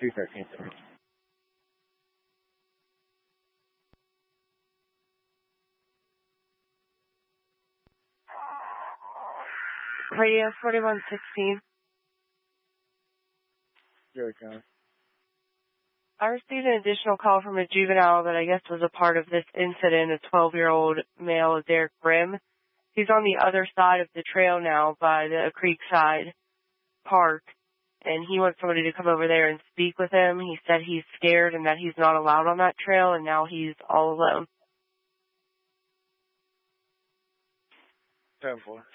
213, sir. Radio 4116. Here we go. I received an additional call from a juvenile that I guess was a part of this incident, a 12-year-old male, Derek Grimm. He's on the other side of the trail now by the Creekside Park, and he wants somebody to come over there and speak with him. He said he's scared and that he's not allowed on that trail, and now he's all alone. 10-4.